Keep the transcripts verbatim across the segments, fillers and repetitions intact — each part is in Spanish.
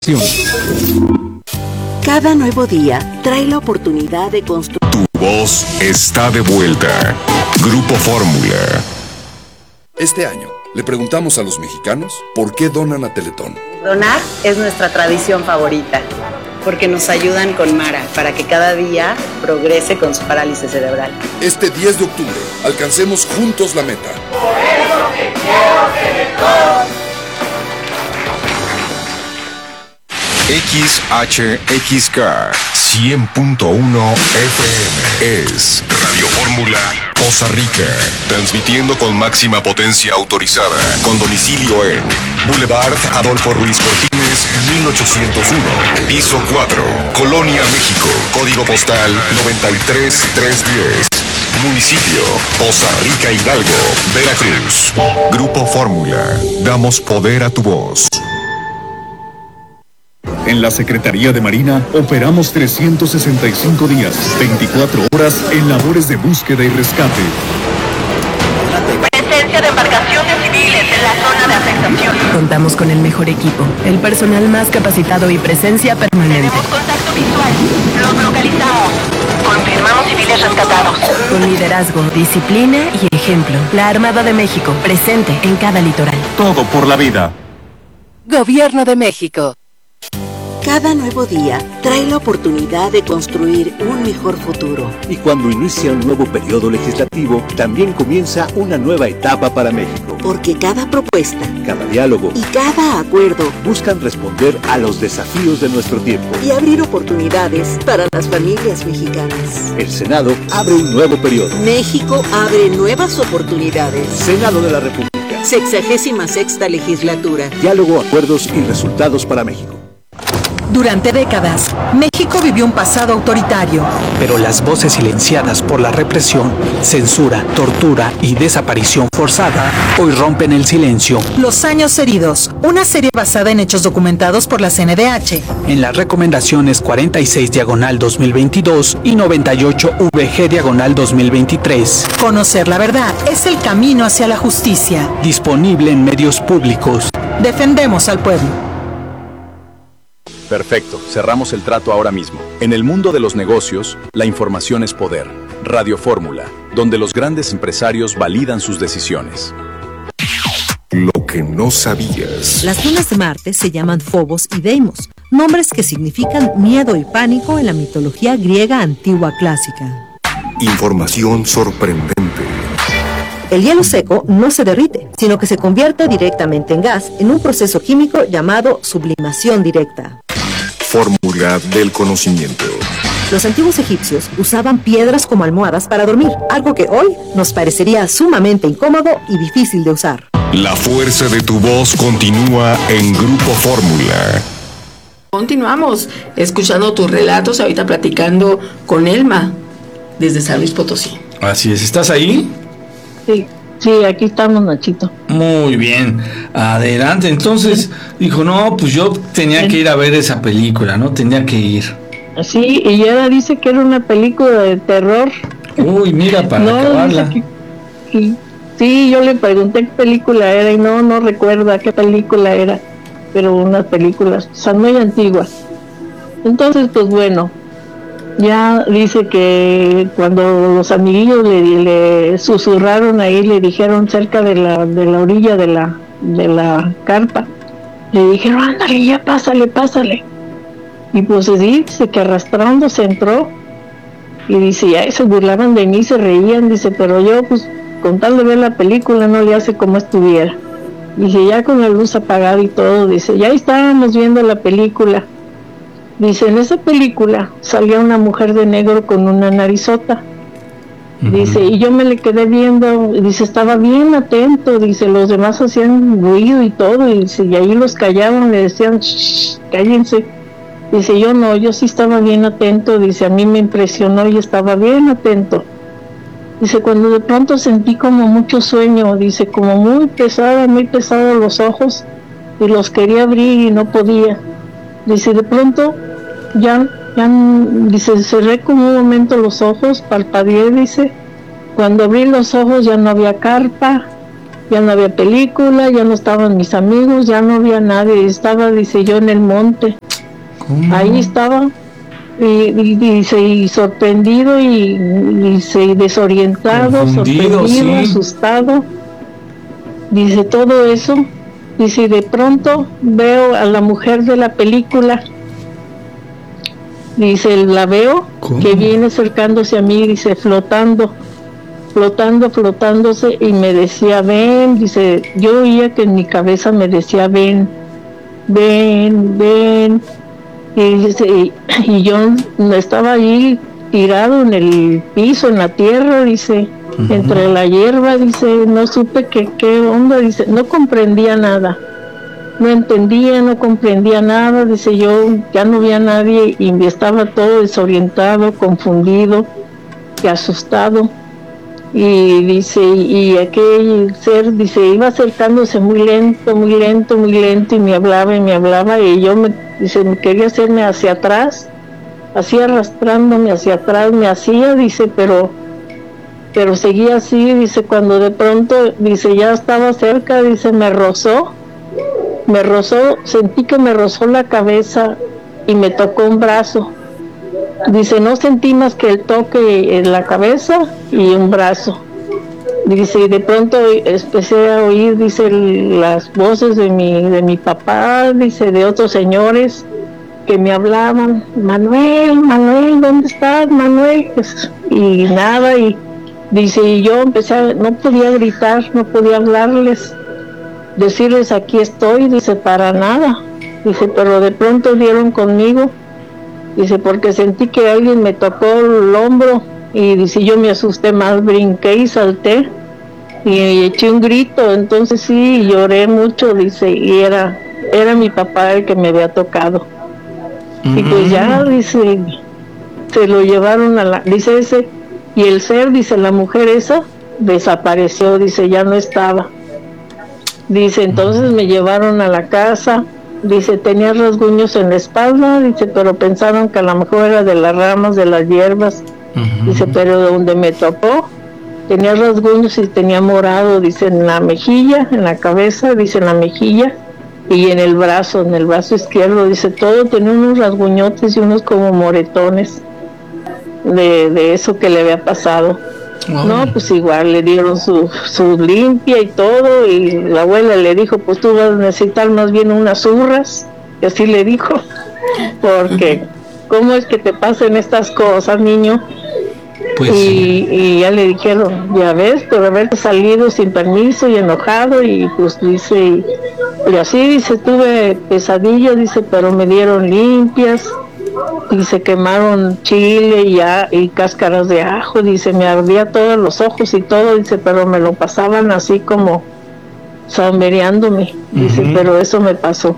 Cada nuevo día trae la oportunidad de construir. Tu voz está de vuelta. Grupo Fórmula. Este año le preguntamos a los mexicanos por qué donan a Teletón. Donar es nuestra tradición favorita, porque nos ayudan con Mara para que cada día progrese con su parálisis cerebral. Este diez de octubre, alcancemos juntos la meta. Por eso te quiero Teletón. X H X K cien punto uno F M es Radio Fórmula Poza Rica, transmitiendo con máxima potencia autorizada, con domicilio en Boulevard Adolfo Ruiz Cortines, mil ochocientos uno, piso cuatro, Colonia, México, código postal noventa y tres mil trescientos diez, municipio Poza Rica, Hidalgo, Veracruz. Grupo Fórmula, damos poder a tu voz. En la Secretaría de Marina operamos trescientos sesenta y cinco días, veinticuatro horas en labores de búsqueda y rescate. Presencia de embarcaciones civiles en la zona de afectación. Contamos con el mejor equipo, el personal más capacitado y presencia permanente. Tenemos contacto visual. Los localizamos. Confirmamos civiles rescatados. Con liderazgo, disciplina y ejemplo. La Armada de México, presente en cada litoral. Todo por la vida. Gobierno de México. Cada nuevo día trae la oportunidad de construir un mejor futuro. Y cuando inicia un nuevo periodo legislativo, también comienza una nueva etapa para México. Porque cada propuesta, cada diálogo y cada acuerdo buscan responder a los desafíos de nuestro tiempo y abrir oportunidades para las familias mexicanas. El Senado abre un nuevo periodo. México abre nuevas oportunidades. Senado de la República. Sexagésima sexta legislatura. Diálogo, acuerdos y resultados para México. Durante décadas, México vivió un pasado autoritario. Pero las voces silenciadas por la represión, censura, tortura y desaparición forzada hoy rompen el silencio. Los años heridos, una serie basada en hechos documentados por la C N D H. En las recomendaciones cuarenta y seis diagonal dos mil veintidós y noventa y ocho V G diagonal dos mil veintitrés. Conocer la verdad es el camino hacia la justicia. Disponible en medios públicos. Defendemos al pueblo. Perfecto, cerramos el trato ahora mismo. En el mundo de los negocios, la información es poder. Radio Fórmula, donde los grandes empresarios validan sus decisiones. Lo que no sabías. Las lunas de Marte se llaman Phobos y Deimos, nombres que significan miedo y pánico en la mitología griega antigua clásica. Información sorprendente. El hielo seco no se derrite, sino que se convierte directamente en gas en un proceso químico llamado sublimación directa. Fórmula del conocimiento. Los antiguos egipcios usaban piedras como almohadas para dormir, algo que hoy nos parecería sumamente incómodo y difícil de usar. La fuerza de tu voz continúa en Grupo Fórmula. Continuamos escuchando tus relatos, ahorita platicando con Elma desde San Luis Potosí. Así es, ¿estás ahí? Sí, sí, aquí estamos, Nachito. Muy bien, adelante. Entonces dijo, no, pues yo tenía que ir a ver esa película, ¿no? Tenía que ir. Sí, y ella dice que era una película de terror. Uy, mira, para no, acabarla. Que, sí, sí, yo le pregunté qué película era y no, no recuerda qué película era, pero una película, o sea, muy antigua. Entonces, pues bueno, ya dice que cuando los amiguillos le, le susurraron ahí, le dijeron cerca de la de la orilla de la de la carpa, le dijeron, ándale, ya pásale, pásale. Y pues sí, dice que arrastrándose entró y dice, ya se burlaban de mí, se reían, dice, pero yo pues con tal de ver la película no le hace como estuviera. Dice, ya con la luz apagada y todo, dice, ya estábamos viendo la película. Dice, en esa película salía una mujer de negro con una narizota. Uh-huh. Dice, y yo me le quedé viendo, dice, estaba bien atento, dice, los demás hacían ruido y todo, y dice, y ahí los callaban, le decían, shh, cállense. Dice, yo no, yo sí estaba bien atento, dice, a mí me impresionó y estaba bien atento. Dice, cuando de pronto sentí como mucho sueño, dice, como muy pesada, muy pesados los ojos, y los quería abrir y no podía. Dice, de pronto, ya, ya, dice, cerré como un momento los ojos, parpadeé, dice, cuando abrí los ojos ya no había carpa, ya no había película, ya no estaban mis amigos, ya no había nadie, estaba, dice, yo en el monte. ¿Cómo? Ahí estaba, y, y, dice, y sorprendido, y, y dice, desorientado, Confundido, sorprendido, sí. asustado, dice, todo eso, dice, y de pronto veo a la mujer de la película, dice, la veo, ¿Cómo? que viene acercándose a mí, dice, flotando, flotando, flotándose, y me decía, ven, dice, yo oía que en mi cabeza me decía, ven, ven, ven, y, dice, y, y yo estaba allí tirado en el piso, en la tierra, dice, uh-huh. entre la hierba, dice, no supe qué qué onda, dice, no comprendía nada, no entendía, no comprendía nada, dice, yo ya no vi a nadie y estaba todo desorientado, confundido y asustado. Y dice, y aquel ser, dice, iba acercándose muy lento, muy lento, muy lento, y me hablaba y me hablaba, y yo me, dice, me quería hacerme hacia atrás, así arrastrándome hacia atrás, me hacía, dice, pero, pero seguía así, dice, cuando de pronto, dice, ya estaba cerca, dice, me rozó, me rozó, sentí que me rozó la cabeza y me tocó un brazo. Dice, no sentí más que el toque en la cabeza y un brazo. Dice, y de pronto empecé a oír, dice, las voces de mi, de mi papá, dice, de otros señores que me hablaban, Manuel, Manuel, ¿dónde estás, Manuel? Y nada, y dice, y yo empecé a, no podía gritar, no podía hablarles, decirles aquí estoy, dice, para nada. Dice, pero de pronto dieron conmigo. Dice, porque sentí que alguien me tocó el hombro, y dice, yo me asusté más, brinqué y salté y eché un grito, entonces sí, lloré mucho, dice, y era era mi papá el que me había tocado. Uh-huh. Y pues ya, dice, se lo llevaron a la, dice ese, y el ser, dice, la mujer esa desapareció, dice, ya no estaba. Dice, entonces me llevaron a la casa. Dice, tenía rasguños en la espalda, dice, pero pensaron que a lo mejor era de las ramas, de las hierbas. Uh-huh. Dice, pero donde me tocó, tenía rasguños y tenía morado, dice, en la mejilla, en la cabeza, dice, en la mejilla, y en el brazo, en el brazo izquierdo, dice, todo tenía unos rasguñotes y unos como moretones de, de eso que le había pasado. Oh. No, pues igual le dieron su, su limpia y todo, y la abuela le dijo, pues tú vas a necesitar más bien unas urras, y así le dijo, porque ¿cómo es que te pasen estas cosas, niño? Pues, y, sí. y ya le dijeron, ya ves, por haberte salido sin permiso y enojado, y pues dice, y, y así dice, tuve pesadillas, dice, pero me dieron limpias, y se quemaron chile y, a, y cáscaras de ajo, dice, me ardía todos los ojos y todo, dice, pero me lo pasaban así como zombereándome, dice, uh-huh. pero eso me pasó.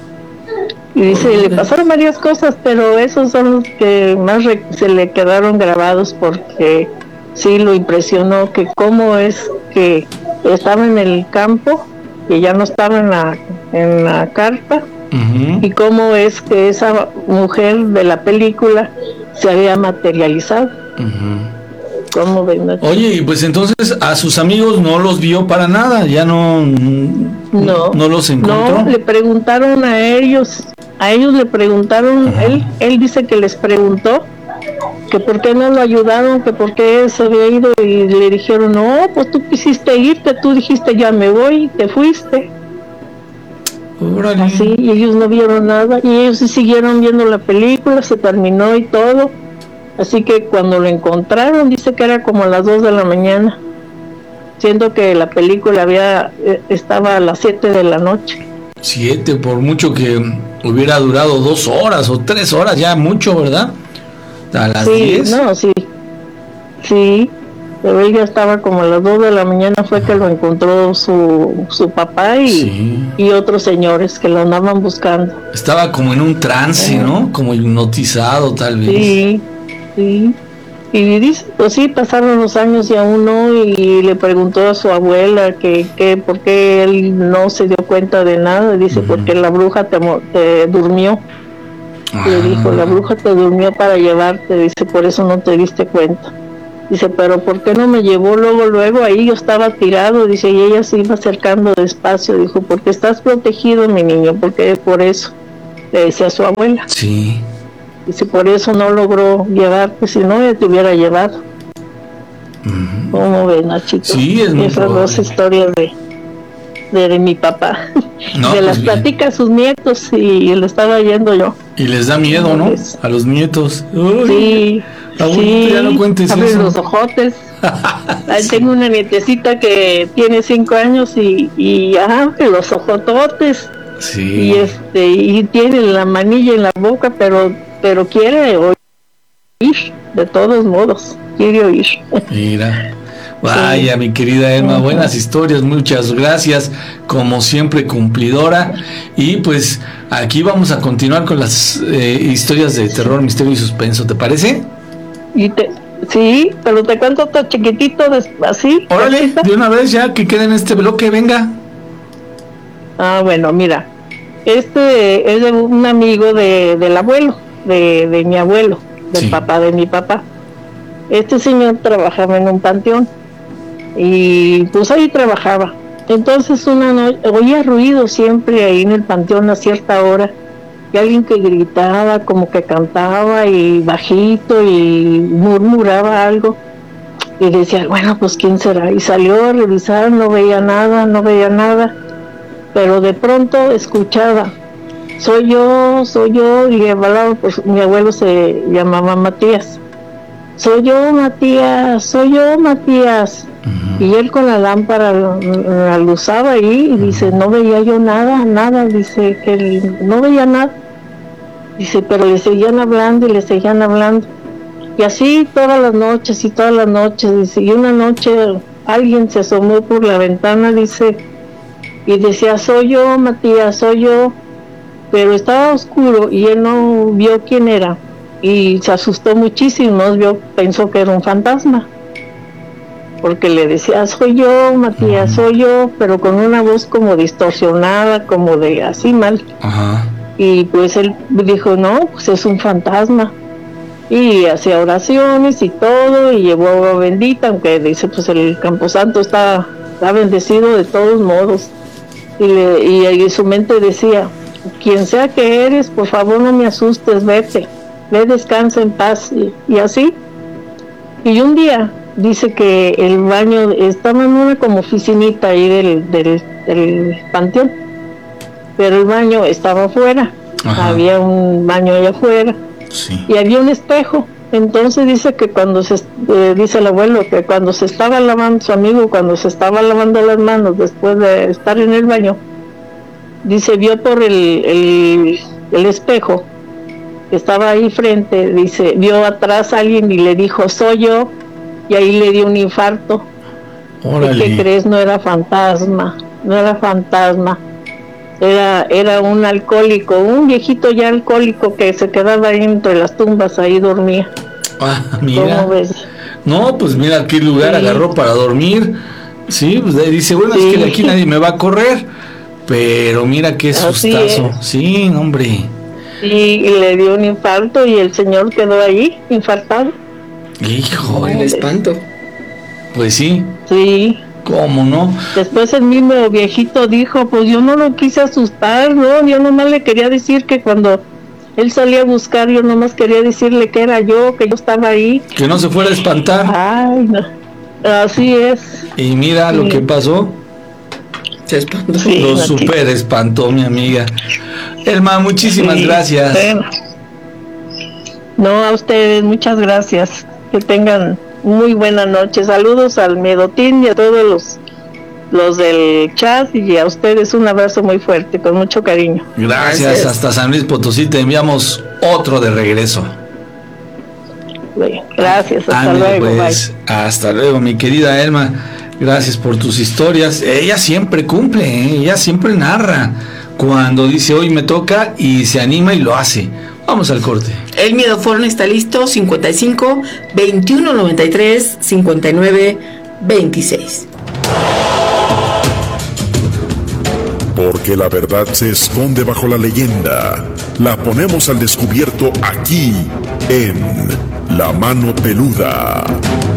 Y dice, uh-huh. le pasaron varias cosas, pero esos son los que más re- se le quedaron grabados, porque sí lo impresionó, que cómo es que estaba en el campo, que ya no estaba en la, en la carpa, uh-huh. y cómo es que esa mujer de la película se había materializado. Uh-huh. ¿Cómo ven? Oye, y pues entonces a sus amigos no los vio para nada, ya no no, no los encontró. No, le preguntaron a ellos, a ellos le preguntaron, uh-huh. él él dice que les preguntó que por qué no lo ayudaron, que por qué se había ido, y le dijeron, no, pues tú quisiste irte, tú dijiste ya me voy, y te fuiste. Órale. Así, y ellos no vieron nada, y ellos sí siguieron viendo la película, se terminó y todo. Así que cuando lo encontraron, dice que era como a las dos de la mañana, siendo que la película había estaba a las siete de la noche. Siete, por mucho que hubiera durado dos horas o tres horas, ya mucho, ¿verdad? A las sí, diez. No, sí, sí, pero él ya estaba como a las dos de la mañana, fue que lo encontró su, su papá y, sí. y otros señores que lo andaban buscando. Estaba como en un trance, eh. ¿no? Como hipnotizado, tal vez. Sí. Sí, y dice, pues sí, pasaron los años y aún no, y le preguntó a su abuela que, que por qué él no se dio cuenta de nada, dice, uh-huh. porque la bruja te, te durmió, ah. le dijo, la bruja te durmió para llevarte, dice, por eso no te diste cuenta. Dice, pero ¿por qué no me llevó luego, luego? Ahí yo estaba tirado, dice, y ella se iba acercando despacio. Dijo, porque estás protegido, mi niño, porque por eso, le decía a su abuela. Sí. Dice, por eso no logró llevarte, si no, ya te hubiera llevado. Uh-huh. ¿Cómo ven, chicos? Sí, es muy Esas probable. dos historias de, de, de mi papá. No, Se pues las bien. platica a sus nietos y le estaba yendo yo. Y les da miedo, ¿no? A los nietos. Uy, sí, abuelito, sí. ya no cuentes Abre eso. los ojotes. Ahí sí. Tengo una nietecita que tiene cinco años y, y abre los ojototes. Sí. Y este, y tiene la manilla en la boca, pero, pero quiere oír, de todos modos, quiere oír. Mira. Vaya, sí. Mi querida Elma, buenas historias, muchas gracias, como siempre cumplidora. Y pues aquí vamos a continuar con las eh, historias de terror, misterio y suspenso, ¿te parece? Y te, sí, pero te cuento todo chiquitito, así. Órale, de una vez ya que quede en este bloque, venga. Ah, bueno, mira, este es de un amigo de, del abuelo, de, de mi abuelo, del sí. papá de mi papá. Este señor trabajaba en un panteón. Y pues ahí trabajaba. Entonces una noche oía ruido siempre ahí en el panteón a cierta hora, y alguien que gritaba, como que cantaba y bajito y murmuraba algo, y decía, bueno, pues quién será, y salió a revisar, no veía nada, no veía nada, pero de pronto escuchaba, soy yo, soy yo, y hablaba, pues mi abuelo se llamaba Matías, soy yo, Matías, soy yo, Matías. Uh-huh. Y él con la lámpara la aluzaba ahí y dice, no veía yo nada, nada, dice que él no veía nada. Dice, pero le seguían hablando y le seguían hablando. Y así todas las noches y todas las noches, dice, y una noche alguien se asomó por la ventana, dice, y decía, soy yo, Matías, soy yo. Pero estaba oscuro y él no vio quién era. Y se asustó muchísimo, vio, pensó que era un fantasma, porque le decía, soy yo, Matías, soy yo, pero con una voz como distorsionada, como de así mal. Ajá. Y pues él dijo, no, pues es un fantasma. Y hacía oraciones y todo, y llevó agua bendita, aunque dice, pues el camposanto está, está bendecido de todos modos. Y, le, y, y su mente decía, quien sea que eres, por favor no me asustes, vete. Ve, descansa en paz, y, y así. Y un día dice que el baño estaba en una como oficinita ahí del, del, del panteón, pero el baño estaba afuera. Ajá. Había un baño allá afuera. Sí. Y había un espejo. Entonces dice que cuando se eh, dice el abuelo que cuando se estaba lavando, su amigo cuando se estaba lavando las manos después de estar en el baño, dice, vio por el, el, el espejo que estaba ahí frente, dice, vio atrás a alguien y le dijo, soy yo, y ahí le dio un infarto. Órale. ¿Qué crees? No era fantasma, no era fantasma, era, era un alcohólico, un viejito ya alcohólico que se quedaba ahí entre las tumbas, ahí dormía. Ah, mira. ¿Cómo ves? No, pues mira qué lugar sí. agarró para dormir. Sí, pues dice, bueno, sí. es que de aquí nadie me va a correr, pero mira qué sustazo. Sí, hombre. Sí, y le dio un infarto y el señor quedó ahí, infartado. Hijo, el espanto. Pues sí. Sí. ¿Cómo no? Después el mismo viejito dijo, pues yo no lo quise asustar, no, yo nomás le quería decir que cuando él salía a buscar, yo nomás quería decirle que era yo, que yo estaba ahí. Que no se fuera a espantar. Ay, no. Así es. Y mira sí. lo que pasó. Se espantó. Sí, lo super espantó, mi amiga. Elma, muchísimas sí, gracias. Bueno. No, a ustedes, muchas gracias. Que tengan muy buena noche. Saludos al Medotín y a todos los, los del chat, y a ustedes un abrazo muy fuerte, con mucho cariño. Gracias, gracias. Hasta San Luis Potosí te enviamos otro de regreso. Bien, gracias, hasta Ándale, luego. Pues, hasta luego, mi querida Elma. Gracias por tus historias. Ella siempre cumple, ¿eh? Ella siempre narra cuando dice hoy me toca y se anima y lo hace. Vamos al corte. El Miedofón está listo, cincuenta y cinco, veintiuno noventa y tres, cincuenta y nueve, veintiséis. Porque la verdad se esconde bajo la leyenda. La ponemos al descubierto aquí en La Mano Peluda.